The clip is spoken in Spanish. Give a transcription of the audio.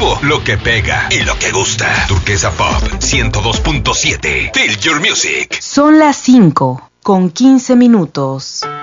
vivo, lo que pega y lo que gusta. Turquesa Pop 102.7. Feel your music. Son las 5:15.